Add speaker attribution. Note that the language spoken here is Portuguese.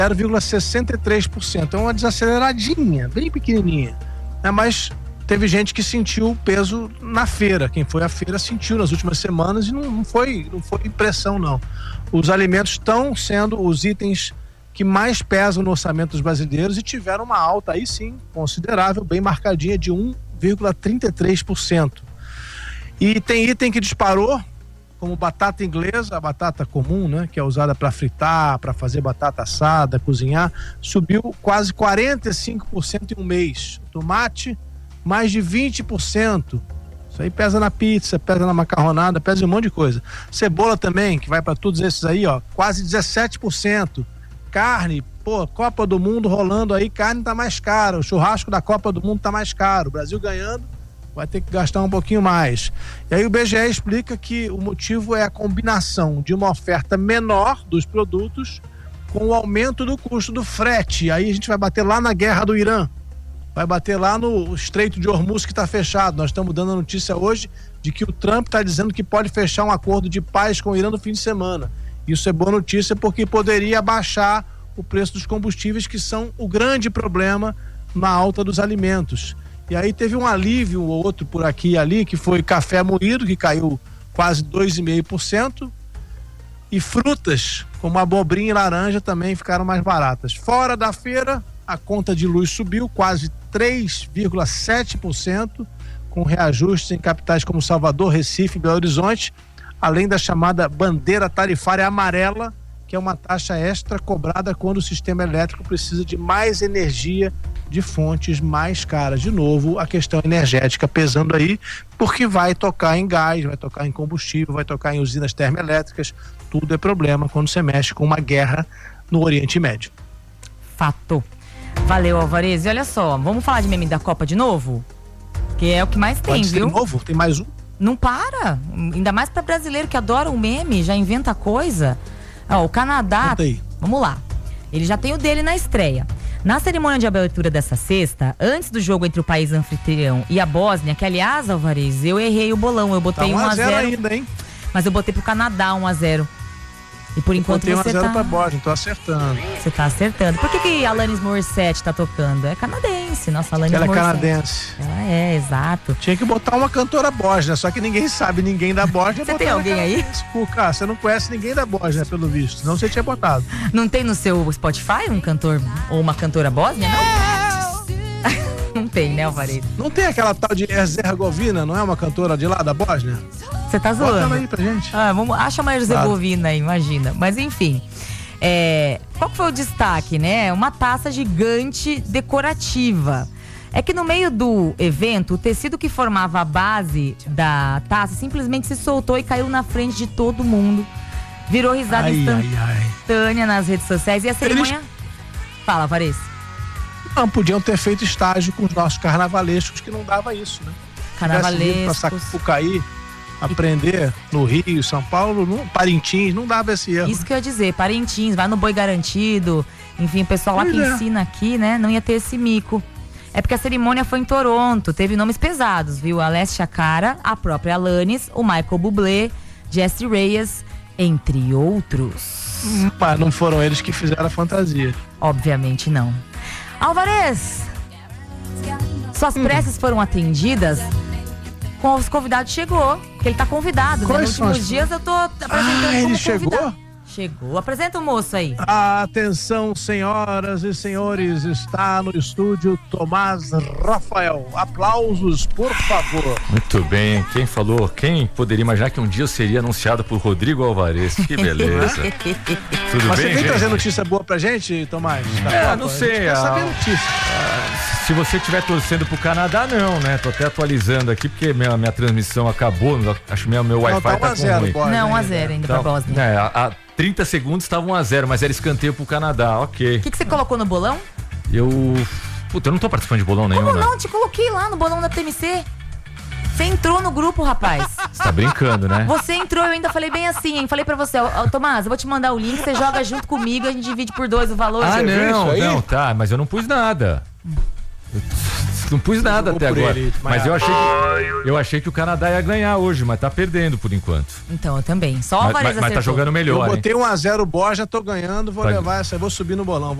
Speaker 1: 0,63%. É uma desaceleradinha, bem pequenininha, né? Mas teve gente que sentiu o peso na feira. Quem foi à feira sentiu nas últimas semanas e não foi impressão, não. Os alimentos estão sendo os itens que mais pesam no orçamento dos brasileiros e tiveram uma alta aí sim considerável, bem marcadinha, de 1,33%. E tem item que disparou, como batata inglesa, a batata comum, né, que é usada para fritar, para fazer batata assada, cozinhar, subiu quase 45% em um mês. Tomate, mais de 20%. Isso aí pesa na pizza, pesa na macarronada, pesa em um monte de coisa. Cebola também, que vai para todos esses aí, ó, quase 17%. Carne, Copa do Mundo rolando aí, carne tá mais cara, o churrasco da Copa do Mundo tá mais caro, o Brasil ganhando vai ter que gastar um pouquinho mais. E aí o BGE explica que o motivo é a combinação de uma oferta menor dos produtos com o aumento do custo do frete. Aí a gente vai bater lá na guerra do Irã, vai bater lá no Estreito de Hormuz, que está fechado. Nós estamos dando a notícia hoje de que o Trump está dizendo que pode fechar um acordo de paz com o Irã no fim de semana. Isso é boa notícia porque poderia abaixar o preço dos combustíveis, que são o grande problema na alta dos alimentos. E aí teve um alívio ou outro por aqui e ali, que foi café moído, que caiu quase 2,5%, e frutas, como abobrinha e laranja, também ficaram mais baratas. Fora da feira, a conta de luz subiu quase 3,7%, com reajustes em capitais como Salvador, Recife e Belo Horizonte, além da chamada bandeira tarifária amarela, que é uma taxa extra cobrada quando o sistema elétrico precisa de mais energia de fontes mais caras. De novo, a questão energética pesando aí, porque vai tocar em gás, vai tocar em combustível, vai tocar em usinas termoelétricas. Tudo é problema quando você mexe com uma guerra no Oriente Médio.
Speaker 2: Fato. Valeu, Alvarez. E olha só, vamos falar de meme da Copa de novo? Que é o que mais tem, viu?
Speaker 1: De novo? Tem mais um?
Speaker 2: Não para. Ainda mais para brasileiro que adora o meme, já inventa coisa. Ó, o Canadá, vamos lá. Ele já tem o dele na estreia. Na cerimônia de abertura dessa sexta, antes do jogo entre o país anfitrião e a Bósnia, que aliás, Alvarez, eu errei o bolão, eu botei 1-0
Speaker 1: ainda, hein?
Speaker 2: Mas eu botei pro Canadá 1-0. E por enquanto você
Speaker 1: tá... 1-0 pra Bósnia, tô acertando.
Speaker 2: Você tá acertando. Por que Alanis Morissette tá tocando? É canadense, nossa Alanis Morissette.
Speaker 1: Ela é canadense.
Speaker 2: Ela é, exato.
Speaker 1: Tinha que botar uma cantora bósnia, só que ninguém sabe, ninguém da Bósnia.
Speaker 2: Você tem alguém aí?
Speaker 1: Cara, você não conhece ninguém da Bósnia, pelo visto, senão você tinha botado.
Speaker 2: Não tem no seu Spotify um cantor ou uma cantora bósnia, não? Não tem, né, Alvarez?
Speaker 1: Não tem aquela tal de Herzegovina, não é uma cantora de lá da Bósnia?
Speaker 2: Você tá zoando?
Speaker 1: Bota ela aí pra gente.
Speaker 2: Acha uma Herzegovina aí, imagina. Mas enfim, qual foi o destaque, né? Uma taça gigante decorativa. É que no meio do evento, o tecido que formava a base da taça simplesmente se soltou e caiu na frente de todo mundo. Virou risada instantânea nas redes sociais. E a cerimônia... Fala, Alvarez.
Speaker 1: Não, podiam ter feito estágio com os nossos carnavalescos, que não dava isso, né?
Speaker 2: Carnavalescos.
Speaker 1: Pra Sapucaí, aprender no Rio, São Paulo, Parintins, não dava esse erro.
Speaker 2: Isso que eu ia dizer, Parintins, vai no Boi Garantido, enfim, o pessoal lá que ensina aqui, né, não ia ter esse mico. É porque a cerimônia foi em Toronto, teve nomes pesados, viu? A Alessia Cara, a própria Alanis, o Michael Bublé, Jessie Reyes, entre outros.
Speaker 1: Não foram eles que fizeram a fantasia.
Speaker 2: Obviamente não. Alvarez, suas preces foram atendidas? Com os convidados chegou, porque ele tá convidado, né? Nos últimos dias eu tô apresentando como
Speaker 1: ele chegou?
Speaker 2: convidado. Chegou. Apresenta o moço aí.
Speaker 1: Atenção, senhoras e senhores, está no estúdio Tomás Rafael. Aplausos, por favor.
Speaker 3: Muito bem. Quem falou? Quem poderia imaginar que um dia eu seria anunciado por Rodrigo Alvarez? Que beleza. Tudo
Speaker 1: Mas
Speaker 3: bem,
Speaker 1: você vem trazer notícia boa pra gente, Tomás?
Speaker 3: Não sei. Se você estiver torcendo pro Canadá, não, né? Tô até atualizando aqui, porque minha transmissão acabou. Acho que meu Wi-Fi tá com ruim.
Speaker 2: Não, 1-0 ainda pra Bósnia.
Speaker 3: Há 30 segundos estava 1-0, mas era escanteio pro Canadá, ok.
Speaker 2: O que você colocou no bolão?
Speaker 3: Eu não tô participando de bolão nenhum.
Speaker 2: Como não? Te coloquei lá no bolão da TMC. Você entrou no grupo, rapaz.
Speaker 3: Você tá brincando, né?
Speaker 2: Você entrou, eu ainda falei bem assim, hein? Falei pra você, Tomás, eu vou te mandar o link, você joga junto comigo, a gente divide por 2 o valor.
Speaker 3: Não, tá, mas eu não pus nada. não pus nada até agora. Mas eu achei que o Canadá ia ganhar hoje, mas tá perdendo por enquanto.
Speaker 2: Então, eu também. Só o Alvarez
Speaker 3: mas tá jogando melhor.
Speaker 1: Eu botei 1-0 o Borja, tô ganhando, vou levar essa, vou subir no bolão.